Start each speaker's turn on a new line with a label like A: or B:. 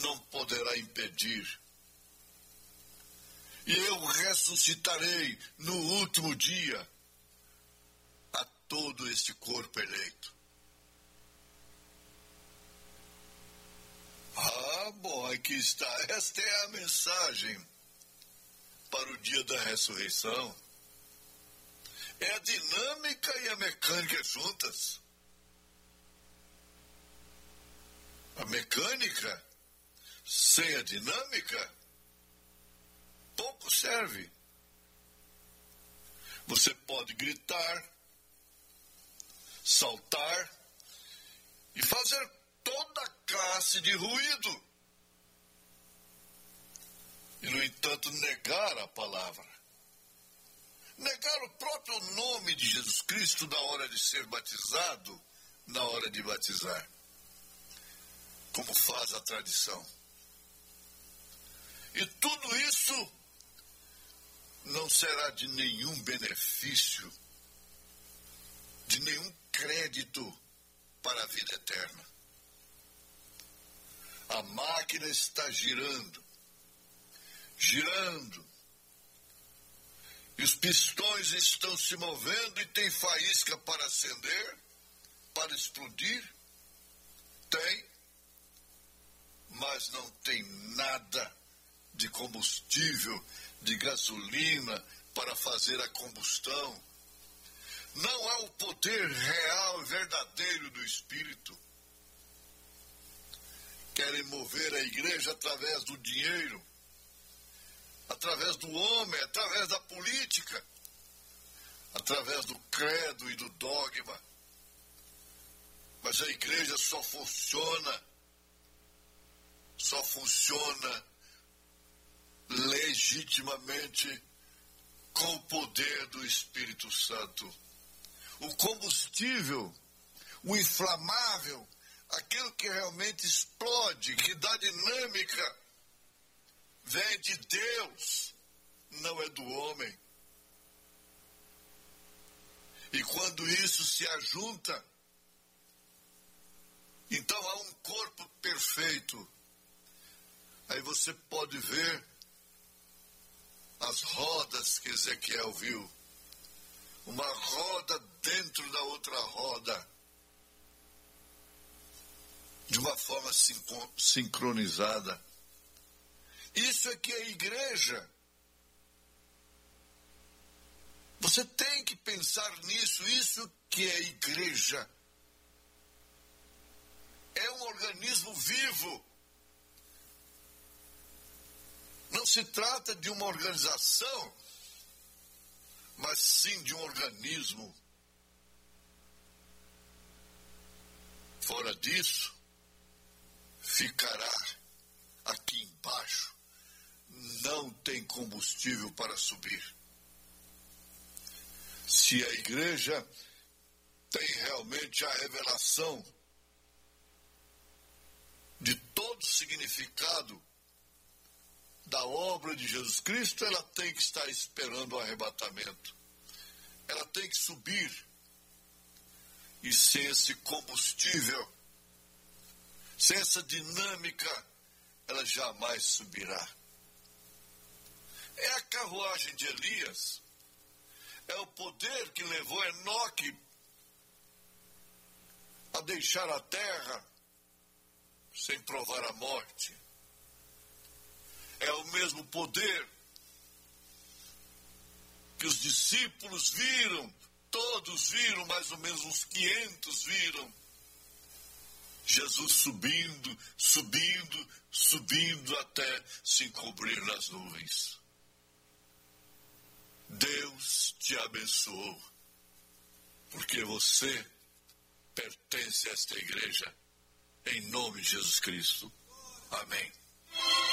A: não poderá impedir. E eu ressuscitarei no último dia a todo este corpo eleito. Bom, aqui está. Esta é a mensagem para o dia da ressurreição. É a dinâmica e a mecânica juntas. A mecânica sem a dinâmica pouco serve. Você pode gritar, saltar e fazer toda classe de ruído. E, no entanto, negar a palavra. Negar o próprio nome de Jesus Cristo na hora de ser batizado, na hora de batizar. Como faz a tradição. E tudo isso não será de nenhum benefício, de nenhum crédito para a vida eterna. A máquina está girando, e os pistões estão se movendo e tem faísca para acender, para explodir. Tem, mas não tem nada de combustível, de gasolina para fazer a combustão. Não há o poder real e verdadeiro do Espírito. Querem mover a igreja através do dinheiro, através do homem, através da política, através do credo e do dogma. Mas a igreja só funciona legitimamente com o poder do Espírito Santo. O combustível, o inflamável, aquilo que realmente explode, que dá dinâmica, vem de Deus, não é do homem. E quando isso se ajunta, então há um corpo perfeito. Aí você pode ver as rodas que Ezequiel viu. Uma roda dentro da outra roda. De uma forma sincronizada. Isso é que é a igreja. Você tem que pensar nisso. Isso que é a igreja. É um organismo vivo. Não se trata de uma organização, mas sim de um organismo. Fora disso, ficará aqui embaixo. Não tem combustível para subir. Se a igreja tem realmente a revelação de todo o significado da obra de Jesus Cristo, ela tem que estar esperando o arrebatamento. Ela tem que subir. E sem esse combustível, sem essa dinâmica, ela jamais subirá. É a carruagem de Elias. É o poder que levou Enoque a deixar a terra sem provar a morte. É o mesmo poder que os discípulos viram, todos viram, mais ou menos uns 500 viram. Jesus subindo até se encobrir nas nuvens. Deus te abençoou, porque você pertence a esta igreja, em nome de Jesus Cristo. Amém.